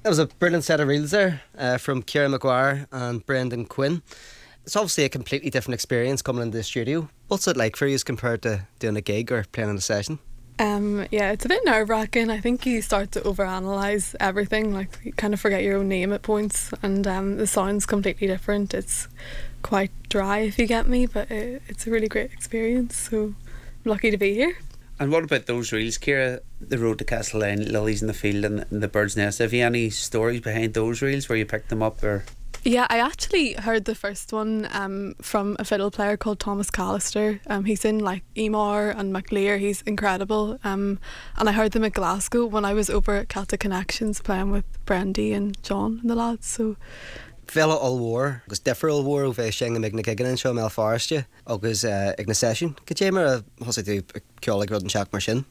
That was a brilliant set of reels there from Ciara Maguire and Brendan Quinn. It's obviously a completely different experience coming into the studio. What's it like for you as compared to doing a gig or playing in a session? Yeah, it's a bit nerve-wracking. I think you start to overanalyze everything. Like, you kind of forget your own name at points, and the sound's completely different. It's quite dry, if you get me, but it's a really great experience, so I'm lucky to be here. And what about those reels, Ciara? The Road to Castlelane, Lilies in the Field and The Bird's Nest. Have you any stories behind those reels where you picked them up? Or Yeah, I actually heard the first one from a fiddle player called Thomas Callister. He's in like Emar and MacLear. He's incredible. And I heard them at Glasgow when I was over at Celtic Connections playing with Brendy and John and the lads. So Fela all war, agus defra all war over Sheng and Migna Gigan and Show Mel Forestja, agus igna session. Could you ever also do Kyolik Rod and Jack Marshin?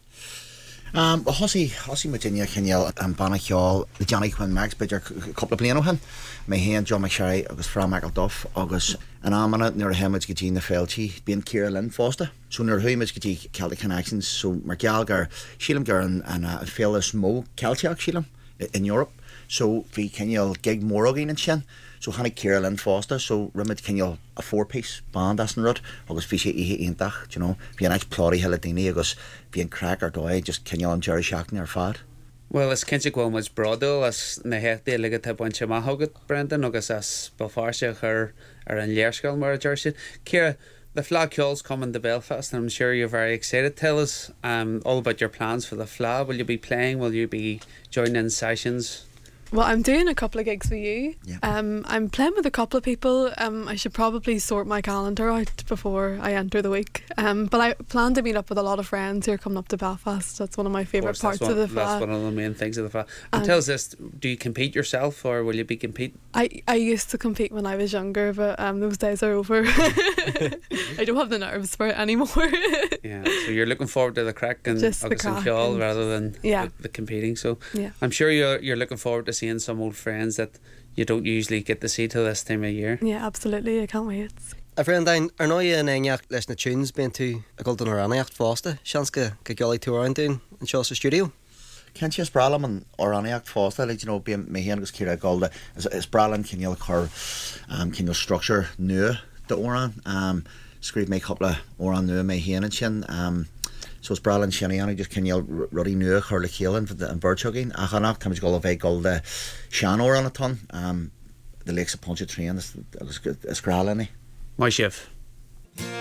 Hossie Virginia Kenyal and Banna Kjol, the Johnny Quinn Max, but you're a couple of playing on him. My hand, John McSherry, August Fra McElduff, August, and I'm on it near him, it's Gina Felchi, being Ciara Lynn Foster. So near whom is Celtic Connections, so Margalgar, Sheelam Gurn, and Phyllis Mo, Celtic Sheelam in Europe. So we Kenyal gig more again in Shin. So Hanny Ciara Lynn Foster, so Rimid Kenyal a 4-piece band as in Rud, August Fishy Eintach, you know, be an ploddy Hilladini, August being crack or doy, just Kenyal and Jerry Shackney or fad. well, is Kinship Wilmot's Broadwell as na hechty ligad ta bunch mahogat Brendan agus as Belfast her in Learskill mar jersey. Ciara, the Fleadh Cheoil's coming to Belfast and I'm sure you're very excited. Tell us all about your plans for the Fleadh. Will you be playing? Will you be joining in sessions? Well, I'm doing a couple of gigs with you. Yeah. I'm playing with a couple of people. I should probably sort my calendar out before I enter the week. But I plan to meet up with a lot of friends who are coming up to Belfast. That's one of my favourite parts of the Fleadh. That's one of the main things of the Fleadh. And tell us this, do you compete yourself or will you be competing? I used to compete when I was younger, but those days are over. I don't have the nerves for it anymore. Yeah, so you're looking forward to the crack and Just the August and crack Cheoil and- rather than Yeah. the competing. So Yeah. I'm sure you're looking forward to seeing some old friends that you don't usually get to see till this time of year. Yeah, absolutely. I can't wait. A friend I know you in Enyach listen to tunes being to a golden Oranacht Foster. Shanska Gagoli tour and doing in Chaucer Studio. Can't you Spralam and Oraniac Foster, like, you know, being my hand was Ciara Golda, Spralam can you her can you structure new the Oran, screed me a couple of Oran new my hand and chin, so Spralam Shaniani just can you ruddy new her the Keelan and bird chugging, Achanak, Thomas Golda Golda Shan Oran a ton, the lakes of Poncha Train, is Scralani. My chef.